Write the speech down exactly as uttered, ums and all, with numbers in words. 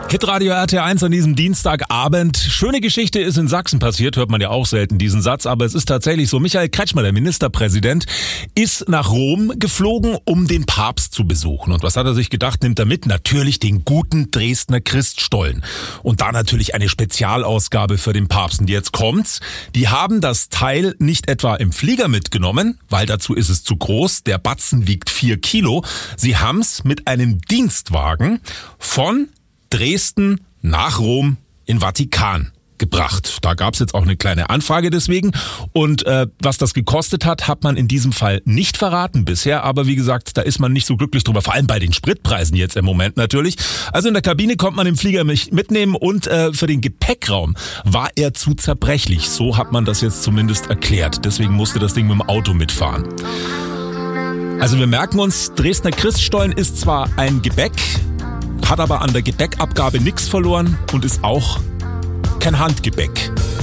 Hitradio R T eins an diesem Dienstagabend. Schöne Geschichte ist in Sachsen passiert, hört man ja auch selten diesen Satz, aber es ist tatsächlich so. Michael Kretschmer, der Ministerpräsident, ist nach Rom geflogen, um den Papst zu besuchen. Und was hat er sich gedacht, nimmt er mit? Natürlich den guten Dresdner Christstollen. Und da natürlich eine Spezialausgabe für den Papst. Und jetzt kommt's. Die haben das Teil nicht etwa im Flieger mitgenommen, weil dazu ist es zu groß. Der Batzen wiegt vier Kilo. Sie haben's mit einem Dienstwagen von Dresden nach Rom in Vatikan gebracht. Da gab's jetzt auch eine kleine Anfrage deswegen. Und äh, was das gekostet hat, hat man in diesem Fall nicht verraten bisher. Aber wie gesagt, da ist man nicht so glücklich drüber. Vor allem bei den Spritpreisen jetzt im Moment natürlich. Also in der Kabine konnte man den Flieger mitnehmen und äh, für den Gepäckraum war er zu zerbrechlich. So hat man das jetzt zumindest erklärt. Deswegen musste das Ding mit dem Auto mitfahren. Also wir merken uns, Dresdner Christstollen ist zwar ein Gebäck, hat aber an der Gepäckabgabe nichts verloren und ist auch kein Handgebäck.